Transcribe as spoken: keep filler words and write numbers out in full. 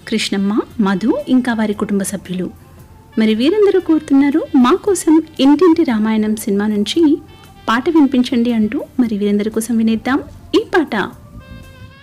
కృష్ణమ్మ, మధు ఇంకా వారి కుటుంబ సభ్యులు. మరి వీరందరూ కోరుతున్నారు మా కోసం ఇంటింటి రామాయణం సినిమా నుంచి పాట వినిపించండి అంటూ. మరి వీరందరి కోసం వినేద్దాం ఈ పాట.